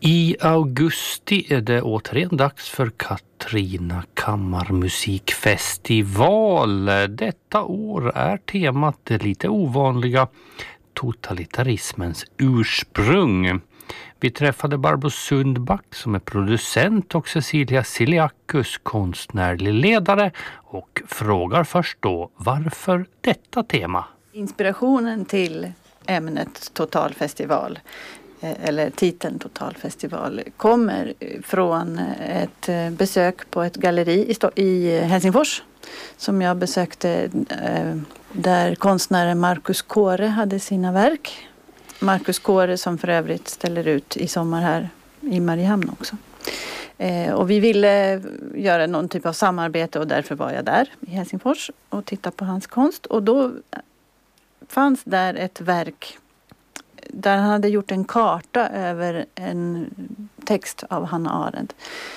I augusti är det återigen dags för Katrina kammarmusikfestival. Detta år är temat det lite ovanliga totalitarismens ursprung. Vi träffade Barbro Sundback som är producent och Cecilia Siliakus konstnärlig ledare och frågar först då varför detta tema? Inspirationen till ämnet totalfestival eller titeln totalfestival kommer från ett besök på ett galleri i Helsingfors som jag besökte där konstnären Markus Kåre hade sina verk. Markus Kåre som för övrigt ställer ut i sommar här i Mariehamn också. Och vi ville göra någon typ av samarbete och därför var jag där i Helsingfors och tittade på hans konst. Och då fanns där ett verk där han hade gjort en karta över en text av Hannah Arendt.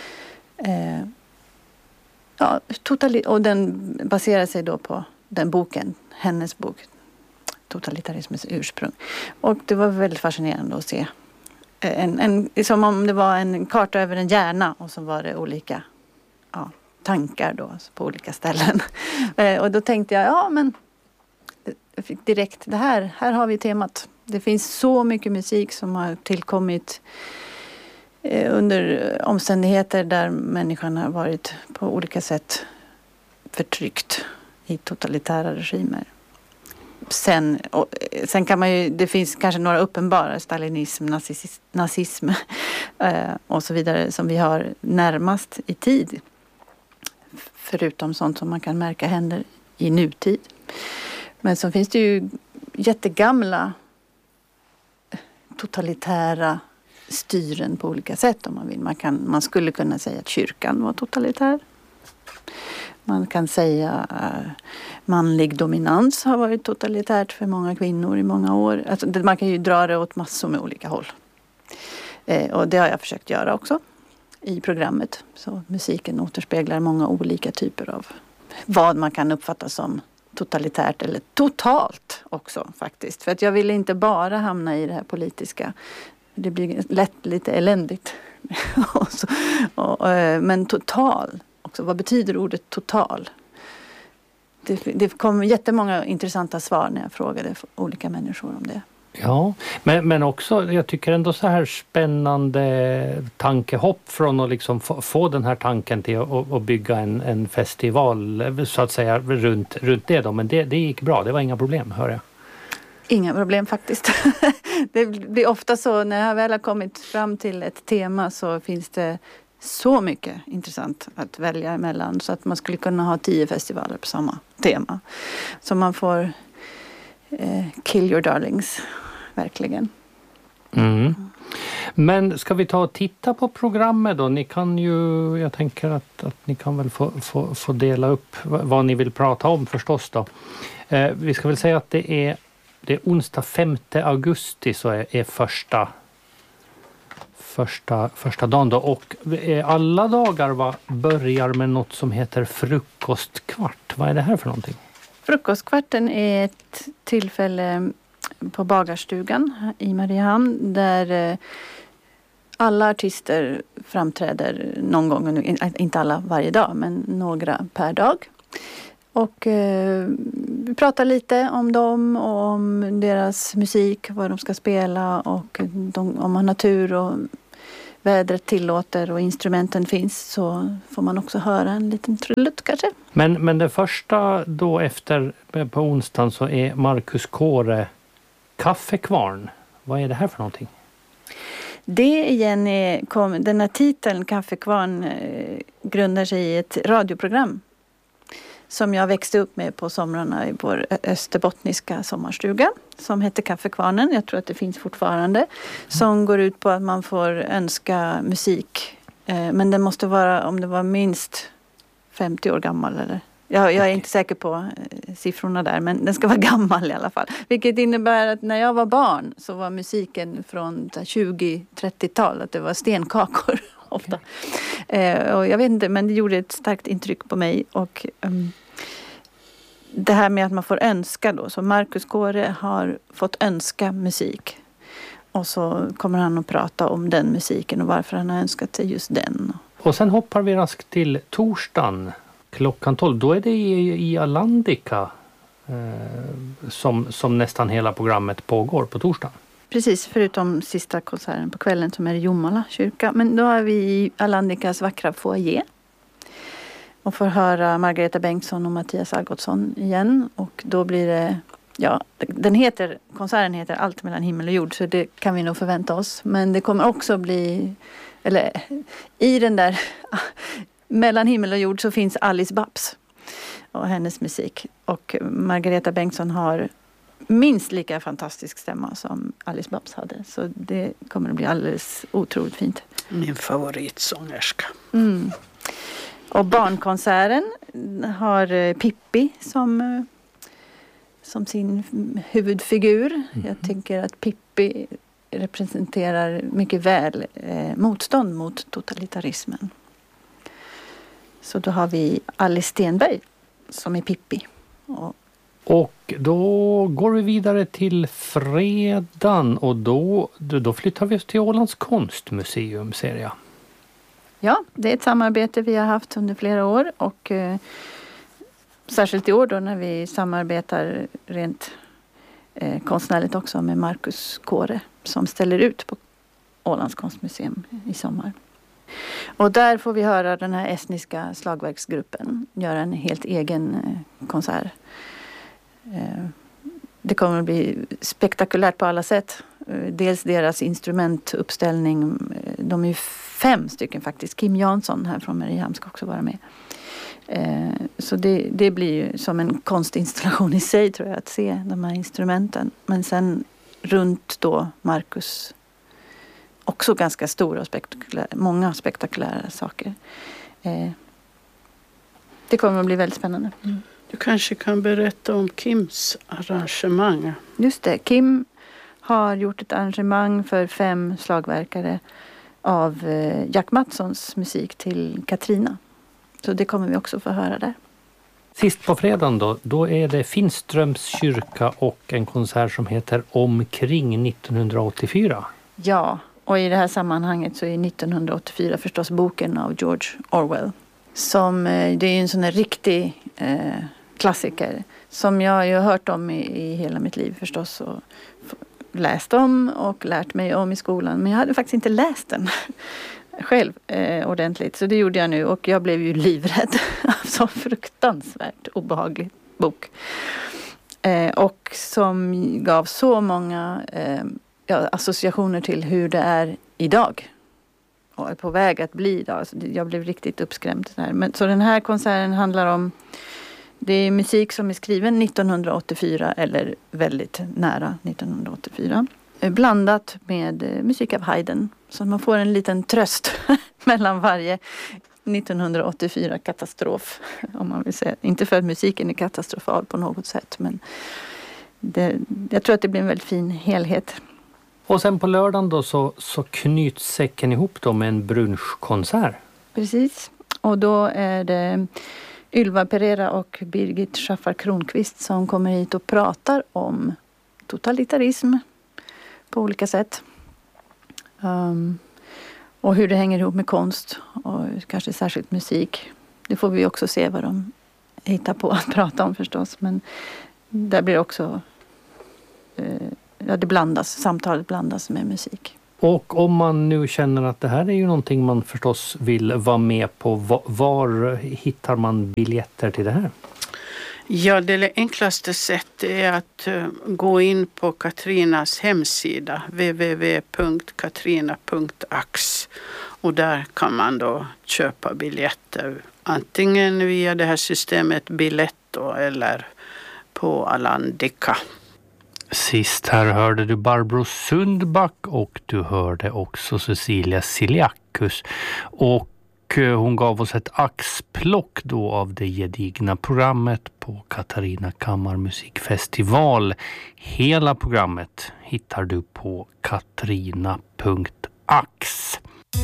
Och den baserar sig då på den boken, hennes bok, Totalitarismens ursprung. Och det var väldigt fascinerande att se. Som om det var en karta över en hjärna och så var det olika tankar då på olika ställen. Och då tänkte jag, jag fick direkt det här har vi temat. Det finns så mycket musik som har tillkommit under omständigheter där människan har varit på olika sätt förtryckt i totalitära regimer. Sen kan man ju, det finns kanske några uppenbara, stalinism, nazism och så vidare som vi har närmast i tid. Förutom sånt som man kan märka händer i nutid. Men så finns det ju jättegamla totalitära styren på olika sätt om man vill. Man skulle kunna säga att kyrkan var totalitär. Man kan säga manlig dominans har varit totalitärt för många kvinnor i många år. Alltså, man kan ju dra det åt massor med olika håll. Och det har jag försökt göra också i programmet. Så musiken återspeglar många olika typer av vad man kan uppfatta som totalitärt eller totalt också faktiskt. För att jag vill inte bara hamna i det här politiska. Det blir lätt lite eländigt. Men total också. Vad betyder ordet total? Det kom jättemånga intressanta svar när jag frågade olika människor om det. Ja, men också jag tycker ändå så här spännande tankehopp från att liksom få den här tanken till att bygga en festival så att säga runt det då. Men det gick bra, det var inga problem, hör jag. Inga problem faktiskt. Det blir ofta så när jag väl har kommit fram till ett tema så finns det så mycket intressant att välja emellan så att man skulle kunna ha 10 festivaler på samma tema. Så man får kill your darlings, verkligen. Mm. Men ska vi ta och titta på programmet då? Ni kan ju, jag tänker att ni kan väl få dela upp vad ni vill prata om förstås då. Vi ska väl säga att det är onsdag 5 augusti så är första dagen då. Och alla dagar börjar med något som heter frukostkvart. Vad är det här för någonting? Frukostkvarten är ett tillfälle på Bagarstugan i Mariehamn där alla artister framträder någon gång, inte alla varje dag men några per dag. Och vi pratar lite om dem och om deras musik, vad de ska spela och om natur och vädret tillåter och instrumenten finns så får man också höra en liten trudelutt kanske. Men det första då efter på onsdagen så är Markus Kåre Kaffekvarn. Vad är det här för någonting? Det igen den här titeln Kaffekvarn grundar sig i ett radioprogram som jag växte upp med på somrarna i vår österbottniska sommarstuga som heter Kaffekvarnen. Jag tror att det finns fortfarande. Som går ut på att man får önska musik. Men den måste vara, om det var minst 50 år gammal eller... Jag är inte säker på siffrorna där, men den ska vara gammal i alla fall. Vilket innebär att när jag var barn så var musiken från 20-30-tal, att det var stenkakor ofta. Och jag vet inte, men det gjorde ett starkt intryck på mig. Och det här med att man får önska då. Så Markus Kåre har fått önska musik. Och så kommer han att prata om den musiken och varför han har önskat sig just den. Och sen hoppar vi raskt till torsdagen klockan 12. Då är det i Alandica som nästan hela programmet pågår på torsdagen. Precis, förutom sista konserten på kvällen som är i Jomala kyrka. Men då är vi i Alandicas vackra foyer. Och får höra Margareta Bengtsson och Mattias Algotsson igen. Och då blir det, konserten heter Allt mellan himmel och jord. Så det kan vi nog förvänta oss. Men det kommer också bli, i den där mellan himmel och jord så finns Alice Babs och hennes musik. Och Margareta Bengtsson har minst lika fantastisk stämma som Alice Babs hade. Så det kommer att bli alldeles otroligt fint. Min favoritsångerska. Mm. Och barnkonserten har Pippi som sin huvudfigur. Jag tänker att Pippi representerar mycket väl motstånd mot totalitarismen. Så då har vi Alice Stenberg som är Pippi. Och då går vi vidare till fredagen och då flyttar vi oss till Ålands konstmuseum, ser jag. Ja, det är ett samarbete vi har haft under flera år och särskilt i år då när vi samarbetar rent konstnärligt också med Markus Kåre som ställer ut på Ålands konstmuseum i sommar. Och där får vi höra den här estniska slagverksgruppen göra en helt egen konsert. Det kommer att bli spektakulärt på alla sätt. Dels deras instrumentuppställning. De är ju 5 stycken faktiskt. Kim Jansson här från Mariehamn ska också vara med. Så det blir ju som en konstinstallation i sig tror jag att se de här instrumenten. Men sen runt då Markus också ganska stora och många spektakulära saker. Det kommer att bli väldigt spännande. Mm. Du kanske kan berätta om Kims arrangemang. Just det, Kim har gjort ett arrangemang för 5 slagverkare av Jack Mattssons musik till Katrina. Så det kommer vi också få höra där. Sist på fredagen då är det Finströms kyrka och en konsert som heter Omkring 1984. Ja, och i det här sammanhanget så är 1984 förstås boken av George Orwell. Det är en sån här riktig klassiker som jag har hört om i hela mitt liv förstås och läst om och lärt mig om i skolan. Men jag hade faktiskt inte läst den själv ordentligt. Så det gjorde jag nu och jag blev ju livrädd av så fruktansvärt obehaglig bok. Och som gav så många associationer till hur det är idag. Och är på väg att bli idag. Så jag blev riktigt uppskrämd. Så den här konserten handlar om det är musik som är skriven 1984 eller väldigt nära 1984. Blandat med musik av Haydn. Så man får en liten tröst mellan varje 1984 katastrof. Om man vill säga. Inte för att musiken är katastrofal på något sätt. Men jag tror att det blir en väldigt fin helhet. Och sen på lördagen då så knyts säcken ihop då med en brunchkonsert. Precis. Och då är det Ylva Pereira och Birgit Schaffar Kronqvist som kommer hit och pratar om totalitarism på olika sätt. Och hur det hänger ihop med konst och kanske särskilt musik. Det får vi också se vad de hittar på att prata om förstås. Men där blir också samtalet blandas med musik. Och om man nu känner att det här är ju någonting man förstås vill vara med på, var hittar man biljetter till det här? Ja, det enklaste sättet är att gå in på Katrinas hemsida www.katrina.ax och där kan man då köpa biljetter antingen via det här systemet Biletto eller på Alandica. Sist här hörde du Barbro Sundback och du hörde också Cecilia Siliakus och hon gav oss ett axplock då av det gedigna programmet på Katarina Kammarmusikfestival. Hela programmet hittar du på katrina.ax.